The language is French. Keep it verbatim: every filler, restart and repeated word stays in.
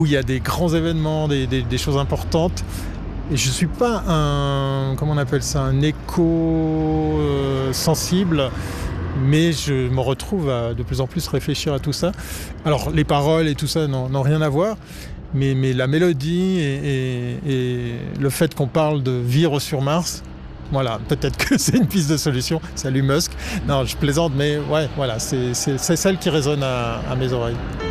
où il y a des grands événements, des, des, des choses importantes. Et je ne suis pas un, comment on appelle ça, un éco-sensible, mais je me retrouve à de plus en plus réfléchir à tout ça. Alors les paroles et tout ça n'ont, n'ont rien à voir, mais, mais la mélodie et, et, et le fait qu'on parle de vivre sur Mars, voilà, peut-être que c'est une piste de solution. Salut Musk. Non, je plaisante, mais ouais, voilà, c'est, c'est, c'est celle qui résonne à, à mes oreilles.